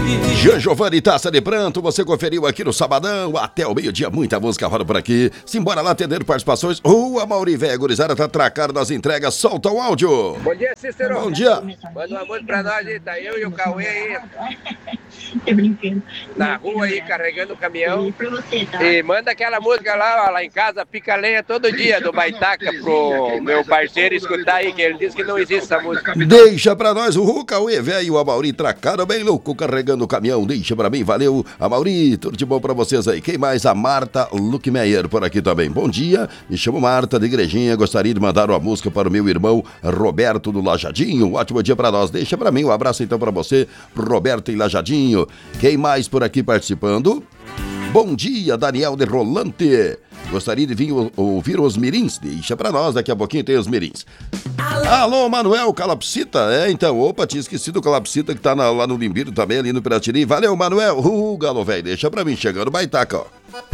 Jean Giovanni Taça de Pranto, você conferiu aqui no Sabadão, até o meio-dia, muita música roda por aqui. Simbora lá atender participações. A Mauri Véia Gurizada tá atracado nas entregas, solta o áudio. Bom dia, Cícero. Bom dia. Manda uma música pra nós aí, tá eu e o Cauê aí. Tô brincando. Na rua aí, carregando o caminhão. Pra você, tá? E manda aquela música lá em casa, pica lenha todo dia, do Baitaca, pro meu parceiro escutar aí, que ele disse que não existe essa música. Deixa pra nós o Cauê Véia e o Amauri tracaram bem louco carregando o caminhão. Deixa pra mim, valeu, Amauri, tudo de bom pra vocês aí. Quem mais? A Marta Luckmeyer por aqui também. Bom dia, me chamo Marta de Igrejinha, gostaria de mandar uma música para o meu irmão Roberto do Lajadinho. Um ótimo dia pra nós, deixa pra mim, um abraço então pra você, Roberto em Lajadinho. Quem mais por aqui participando? Bom dia, Daniel de Rolante. Gostaria de vir ouvir os mirins? Deixa pra nós, daqui a pouquinho tem os mirins. Alô, Manuel Calapsita. Então, opa, tinha esquecido o Calapsita que tá lá no Limbiro também, ali no Piratini. Valeu, Manuel. Galo velho, deixa pra mim, chegando Baitaca, ó.